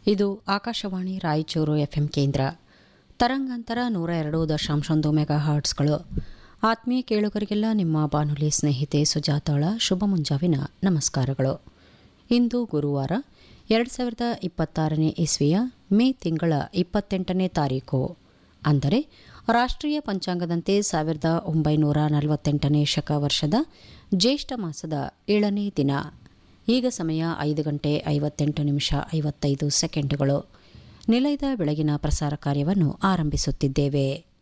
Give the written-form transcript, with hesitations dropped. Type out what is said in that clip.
ಇದು ಆಕಾಶವಾಣಿ ರಾಯಚೂರು ಎಫ್ಎಂ ಕೇಂದ್ರ. ತರಂಗಾಂತರ 102.1 ಮೆಗಾಹರ್ಟ್ಸ್ಗಳು. ಆತ್ಮೀಯ ಕೇಳುಗರಿಗೆಲ್ಲ ನಿಮ್ಮ ಬಾನುಲಿ ಸ್ನೇಹಿತೆ ಸುಜಾತಾಳ ಶುಭ ಮುಂಜಾವಿನ ನಮಸ್ಕಾರಗಳು. ಇಂದು ಗುರುವಾರ 2026ನೇ ಇಸ್ವಿಯ ಮೇ ತಿಂಗಳ 28ನೇ ತಾರೀಕು, ಅಂದರೆ ರಾಷ್ಟ್ರೀಯ ಪಂಚಾಂಗದಂತೆ 1948ನೇ ಶಕ ವರ್ಷದ ಜ್ಯೇಷ್ಠ ಮಾಸದ 7ನೇ ದಿನ. ಈಗ ಸಮಯ 5 ಗಂಟೆ 58 ನಿಮಿಷ 55 ಸೆಕೆಂಡುಗಳು. ನಿಲಯದ ಬೆಳಗಿನ ಪ್ರಸಾರ ಕಾರ್ಯವನ್ನು ಆರಂಭಿಸುತ್ತಿದ್ದೇವೆ.